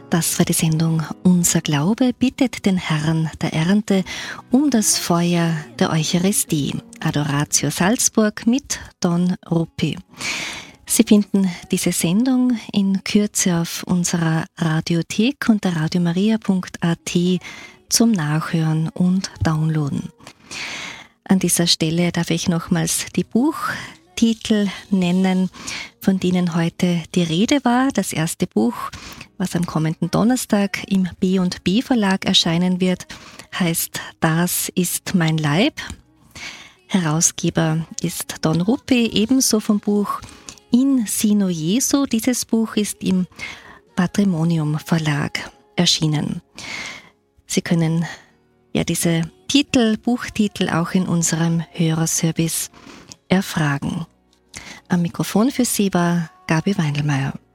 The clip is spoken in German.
Das war die Sendung Unser Glaube bittet den Herrn der Ernte um das Feuer der Eucharistie. Adoratio Salzburg mit Don Ruppi. Sie finden diese Sendung in Kürze auf unserer Radiothek unter radiomaria.at zum Nachhören und Downloaden. An dieser Stelle darf ich nochmals die Buchtitel nennen, von denen heute die Rede war. Das erste Buch, was am kommenden Donnerstag im B&B Verlag erscheinen wird, heißt Das ist mein Leib. Herausgeber ist Don Ruppi, ebenso vom Buch In Sino Jesu. Dieses Buch ist im Patrimonium Verlag erschienen. Sie können ja diese Buchtitel auch in unserem Hörerservice erfragen. Am Mikrofon für Sie war Gabi Weindelmeier.